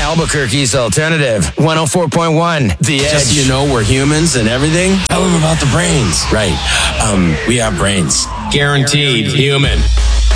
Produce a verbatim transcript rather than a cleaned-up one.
Albuquerque's alternative. one oh four point one, The Edge. Just so you know, we're humans and everything. However, about the brains. Right. Um, we have brains. Guaranteed human.